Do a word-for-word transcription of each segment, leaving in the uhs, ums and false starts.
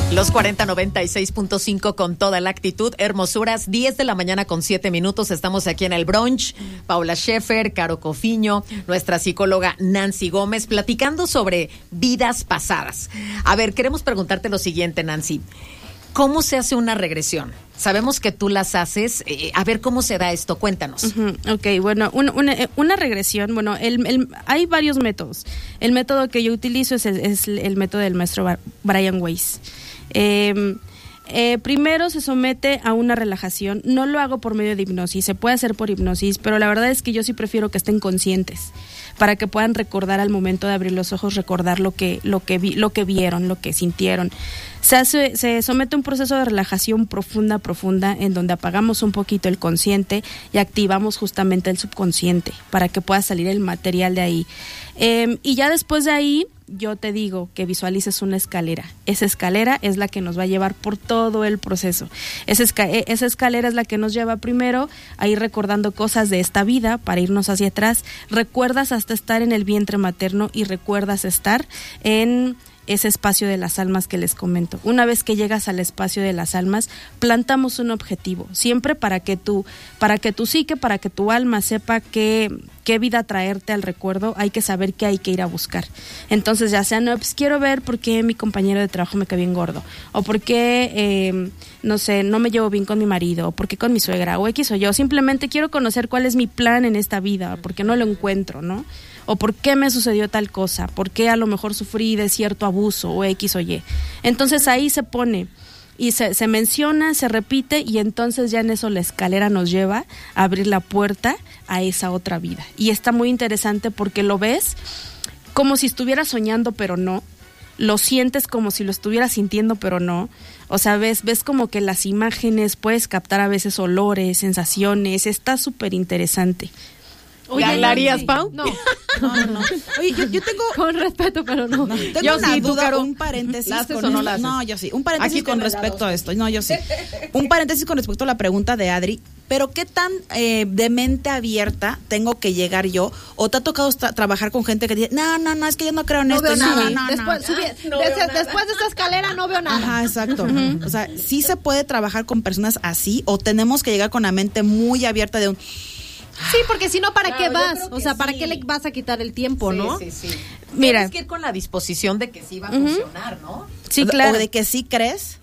Los cuarenta noventa y seis punto cinco con toda la actitud. Hermosuras, diez de la mañana con siete minutos. Estamos aquí en el brunch. Paula Schaefer, Caro Cofiño, nuestra psicóloga Nancy Gómez, platicando sobre vidas pasadas. A ver, queremos preguntarte lo siguiente, Nancy. ¿Cómo se hace una regresión? Sabemos que tú las haces. Eh, a ver, ¿cómo se da esto? Cuéntanos. Uh-huh. Ok, bueno, una, una, una regresión, bueno, el, el, hay varios métodos. El método que yo utilizo es el, es el método del maestro Brian Weiss. Eh, eh, primero se somete a una relajación. No lo hago por medio de hipnosis, se puede hacer por hipnosis, pero la verdad es que yo sí prefiero que estén conscientes, para que puedan recordar al momento de abrir los ojos, recordar lo que, lo que, vi, lo que vieron, lo que sintieron. Se hace, se somete a un proceso de relajación profunda, profunda, en donde apagamos un poquito el consciente y activamos justamente el subconsciente para que pueda salir el material de ahí. Eh, y ya después de ahí, yo te digo que visualices una escalera. Esa escalera es la que nos va a llevar por todo el proceso. Esa, esca- esa escalera es la que nos lleva primero a ir recordando cosas de esta vida para irnos hacia atrás. Recuerdas hasta estar en el vientre materno y recuerdas estar en ese espacio de las almas que les comento. Una vez que llegas al espacio de las almas, plantamos un objetivo, siempre para que tú, para que tu psique, para que tu alma sepa qué, qué vida traerte al recuerdo, hay que saber qué hay que ir a buscar. Entonces, ya sea, no, pues quiero ver por qué mi compañero de trabajo me cae bien gordo, o por qué, eh, no sé, no me llevo bien con mi marido, o por qué con mi suegra, o X o yo, simplemente quiero conocer cuál es mi plan en esta vida, porque no lo encuentro, ¿no? O por qué me sucedió tal cosa, por qué a lo mejor sufrí de cierto abuso o X o Y. Entonces ahí se pone y se, se menciona, se repite, y entonces ya en eso la escalera nos lleva a abrir la puerta a esa otra vida. Y está muy interesante porque lo ves como si estuvieras soñando, pero no. Lo sientes como si lo estuvieras sintiendo, pero no. O sea, ves, ves como que las imágenes, puedes captar a veces olores, sensaciones, está súper interesante. Oye, ¿la harías, Pau? No, no, no, no. Oye, yo, yo tengo... Con respeto, pero no. no tengo yo una sí, duda, Caro, un paréntesis. ¿la haces con o no esto? la haces? No, yo sí. Un paréntesis Aquí con respecto a esto. No, yo sí. Un paréntesis con respecto a la pregunta de Adri. Pero ¿qué tan eh, de mente abierta tengo que llegar yo? ¿O te ha tocado tra- trabajar con gente que dice, no, no, no, es que yo no creo en no esto? Veo nada. No, no, después, no. subí, no des, veo nada. después de esta escalera no veo nada. Ajá, exacto. Uh-huh. O sea, ¿sí se puede trabajar con personas así? ¿O tenemos que llegar con la mente muy abierta de un... Sí, porque si no, ¿para Claro, qué yo vas? creo que O sea, ¿para sí. qué le vas a quitar el tiempo, Sí, no? sí, sí. Mira. Tienes que ir con la disposición de que sí va a Uh-huh. funcionar, ¿no? Sí, o de- claro. ¿O de que sí crees?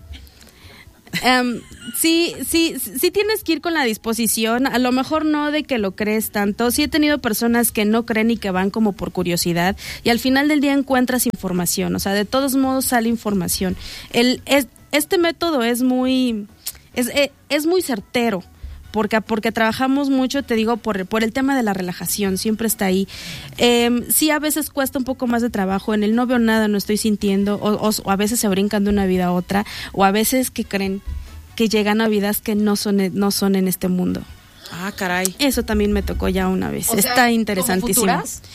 Um, sí, sí, sí tienes que ir con la disposición, a lo mejor no de que lo crees tanto. Sí he tenido personas que no creen y que van como por curiosidad, y al final del día encuentras información, o sea, de todos modos sale información. El, es, este método es muy, es, es, es muy certero. Porque, porque trabajamos mucho, te digo, por, por el tema de la relajación, siempre está ahí. Eh, sí, a veces cuesta un poco más de trabajo, en el no veo nada, no estoy sintiendo, o, o, o a veces se brincan de una vida a otra, o a veces que creen que llegan a vidas que no son, no son en este mundo. Ah, caray. Eso también me tocó ya una vez, O sea, está interesantísimo. ¿como futuras?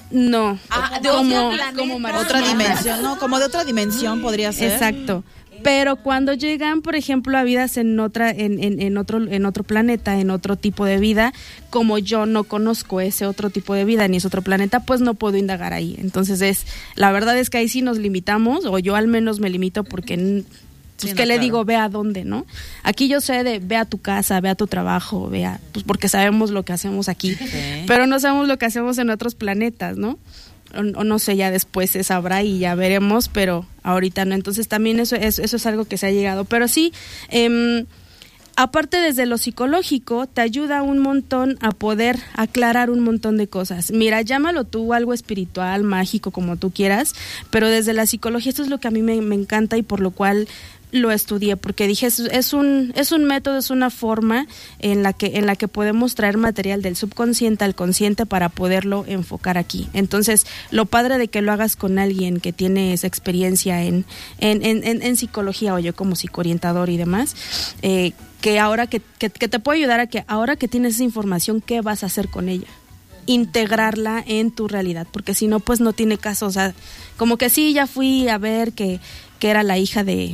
No, Ah, de como, otro planeta. como María Otra Antonieta. dimensión, ¿no? Como de otra dimensión podría ser. Exacto. Pero cuando llegan, por ejemplo, a vidas en otra, en, en, en otro, en otro planeta, en otro tipo de vida, como yo no conozco ese otro tipo de vida ni ese otro planeta, pues no puedo indagar ahí. Entonces es, la verdad es que ahí sí nos limitamos, o yo al menos me limito porque pues Sí, que no, le claro. digo, ve a dónde, ¿no? Aquí yo sé de ve a tu casa, ve a tu trabajo, ve a, pues porque sabemos lo que hacemos aquí, Sí. pero no sabemos lo que hacemos en otros planetas, ¿no? O, o no sé, ya después se sabrá y ya veremos, pero ahorita no. Entonces también eso, eso, eso es algo que se ha llegado. Pero sí, eh, aparte desde lo psicológico, te ayuda un montón a poder aclarar un montón de cosas. Mira, llámalo tú algo espiritual, mágico, como tú quieras, pero desde la psicología esto es lo que a mí me, me encanta y por lo cual lo estudié, porque dije es, es un es un método, es una forma en la que en la que podemos traer material del subconsciente al consciente para poderlo enfocar aquí. Entonces, lo padre de que lo hagas con alguien que tiene esa experiencia en en, en, en, en psicología, o yo como psicoorientador y demás, eh, que ahora que, que, que te puede ayudar a que ahora que tienes esa información, ¿qué vas a hacer con ella? Integrarla en tu realidad, porque si no, pues no tiene caso. O sea, como que sí, ya fui a ver que, que era la hija de,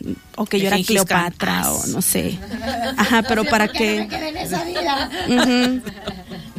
o que De yo era Gengis Khan. Cleopatra, o no sé. Ajá, pero para Que qué. me quedé en esa vida. Uh-huh.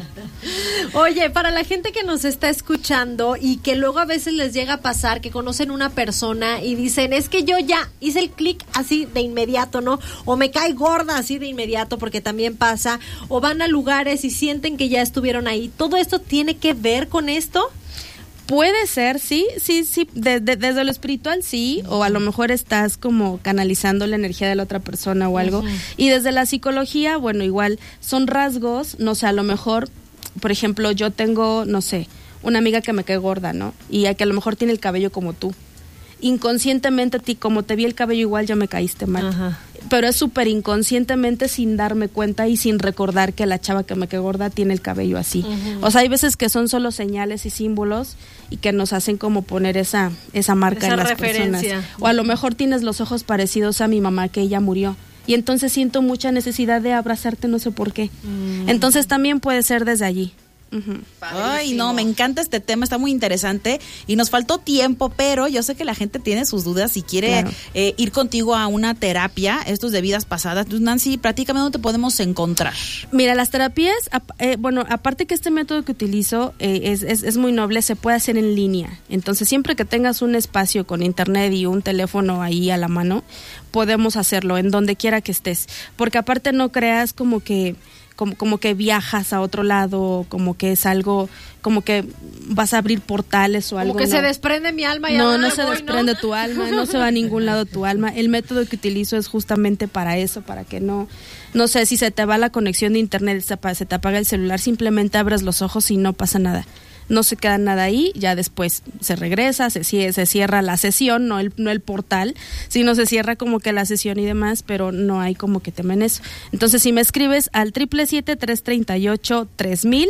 Oye, para la gente que nos está escuchando y que luego a veces les llega a pasar que conocen una persona y dicen, es que yo ya hice el clic así de inmediato, ¿no? O me cae gorda así de inmediato, porque también pasa, o van a lugares y sienten que ya estuvieron ahí. ¿Todo esto tiene que ver con esto? Puede ser, sí, sí, sí, de, de, desde lo espiritual sí, o a lo mejor estás como canalizando la energía de la otra persona o algo, uh-huh. Y desde la psicología, bueno, igual son rasgos, no sé, a lo mejor, por ejemplo, yo tengo, no sé, una amiga que me cae gorda, ¿no? Y a que a lo mejor tiene el cabello como tú. Inconscientemente a ti, como te vi el cabello igual, ya me caíste mal. Ajá. Pero es súper inconscientemente, sin darme cuenta y sin recordar que la chava que me cae gorda tiene el cabello así. Uh-huh. O sea, hay veces que son solo señales y símbolos y que nos hacen como poner esa esa marca esa en las referencia. Personas. O a lo mejor tienes los ojos parecidos a mi mamá, que ella murió. Y entonces siento mucha necesidad de abrazarte, no sé por qué. Uh-huh. Entonces también puede ser desde allí. Uh-huh. Ay, no, me encanta este tema, está muy interesante y nos faltó tiempo, pero yo sé que la gente tiene sus dudas y quiere claro. eh, ir contigo a una terapia, estos de vidas pasadas. Entonces, Nancy, platícame dónde te podemos encontrar. Mira, las terapias, eh, bueno, aparte que este método que utilizo eh, es, es, es muy noble, se puede hacer en línea. Entonces, siempre que tengas un espacio con internet y un teléfono ahí a la mano, podemos hacerlo en donde quiera que estés. Porque aparte no creas como que Como, como que viajas a otro lado, como que es algo, como que vas a abrir portales o algo. Como que no. se desprende mi alma y No, ahora no se voy, desprende ¿no? tu alma, no se va a ningún lado tu alma. El método que utilizo es justamente para eso, para que no, no sé, si se te va la conexión de internet, se te apaga el celular, simplemente abres los ojos y no pasa nada. No se queda nada ahí, ya después se regresa, se, se cierra la sesión, no el, no el portal, sino se cierra como que la sesión y demás, pero no hay como que tema en eso. Entonces, si me escribes al siete siete siete, tres tres ocho, tres mil,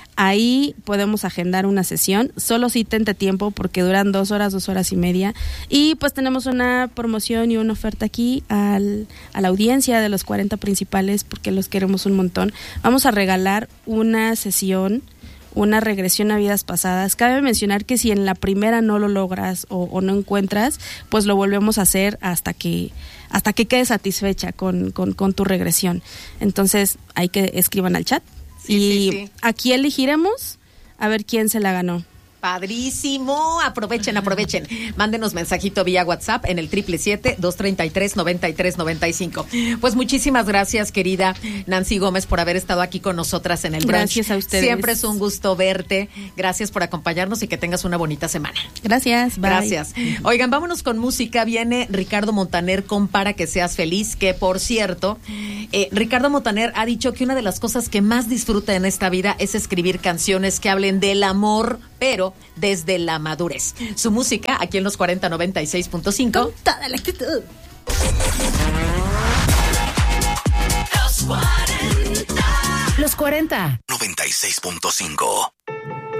ahí podemos agendar una sesión, solo si tente tiempo porque duran dos horas, dos horas y media. Y pues tenemos una promoción y una oferta aquí al, a la audiencia de los cuarenta principales, porque los queremos un montón. Vamos a regalar una sesión, una regresión a vidas pasadas. Cabe mencionar que si en la primera no lo logras o, o no encuentras, pues lo volvemos a hacer hasta que hasta que quedes satisfecha con, con, con tu regresión. Entonces, hay que escriban al chat sí, y sí, sí. Aquí elegiremos a ver quién se la ganó. Padrísimo, aprovechen, aprovechen. Mándenos mensajito vía WhatsApp en el siete siete siete, dos tres tres, nueve tres nueve cinco. Pues muchísimas gracias, querida Nancy Gómez, por haber estado aquí con nosotras en el brunch. Gracias a ustedes. Siempre es un gusto verte. Gracias por acompañarnos y que tengas una bonita semana. Gracias, bye. Gracias. Oigan, vámonos con música. Viene Ricardo Montaner con Para que seas feliz, que por cierto, eh, Ricardo Montaner ha dicho que una de las cosas que más disfruta en esta vida es escribir canciones que hablen del amor, pero desde la madurez. Su música aquí en los cuarenta noventa y seis punto cinco. Con toda la actitud. Los cuarenta. noventa y seis punto cinco.